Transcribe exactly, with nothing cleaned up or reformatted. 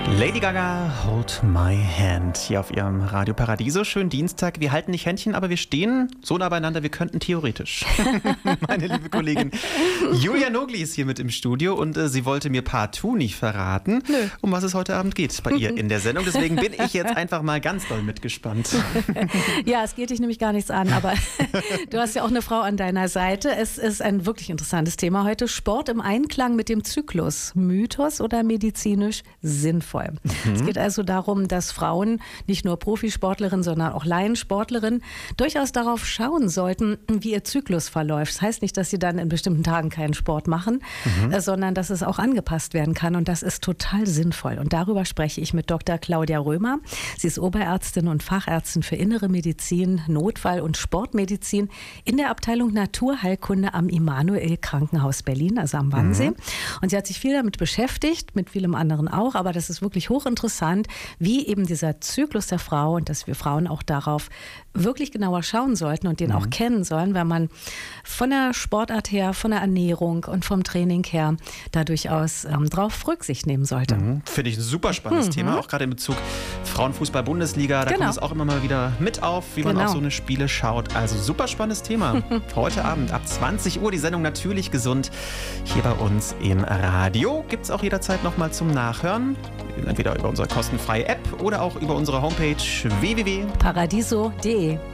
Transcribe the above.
Lady Gaga, Hold My Hand, hier auf ihrem Radio Paradiso. Schönen Dienstag. Wir halten nicht Händchen, aber wir stehen so nah beieinander, wir könnten theoretisch. Meine liebe Kollegin Julia Nogli ist hier mit im Studio und äh, sie wollte mir partout nicht verraten, Nö. um was es heute Abend geht bei ihr in der Sendung. Deswegen bin ich jetzt einfach mal ganz doll mitgespannt. Ja, es geht dich nämlich gar nichts an, aber du hast ja auch eine Frau an deiner Seite. Es ist ein wirklich interessantes Thema heute. Sport im Einklang mit dem Zyklus. Mythos oder medizinisch sinnvoll? Mhm. Es geht also darum, dass Frauen, nicht nur Profisportlerinnen, sondern auch Laiensportlerinnen, durchaus darauf schauen sollten, wie ihr Zyklus verläuft. Das heißt nicht, dass sie dann in bestimmten Tagen keinen Sport machen, mhm. äh, sondern dass es auch angepasst werden kann. Und das ist total sinnvoll. Und darüber spreche ich mit Doktor Claudia Römer. Sie ist Oberärztin und Fachärztin für Innere Medizin, Notfall- und Sportmedizin in der Abteilung Naturheilkunde am Immanuel Krankenhaus Berlin, also am Wannsee. Mhm. Und sie hat sich viel damit beschäftigt, mit vielem anderen auch, aber das ist wirklich hochinteressant, wie eben dieser Zyklus der Frau und dass wir Frauen auch darauf wirklich genauer schauen sollten und den mhm. auch kennen sollen, weil man von der Sportart her, von der Ernährung und vom Training her da durchaus ähm, drauf Rücksicht nehmen sollte. Mhm. Finde ich ein super spannendes mhm. Thema, auch gerade in Bezug Frauenfußball-Bundesliga. Da genau. kommt es auch immer mal wieder mit auf, wie man genau. auf so eine Spiele schaut. Also super spannendes Thema. Heute Abend ab zwanzig Uhr die Sendung Natürlich gesund hier bei uns im Radio. Gibt es auch jederzeit nochmal zum Nachhören. Entweder über unsere kostenfreie App oder auch über unsere Homepage w w w punkt paradiso punkt de.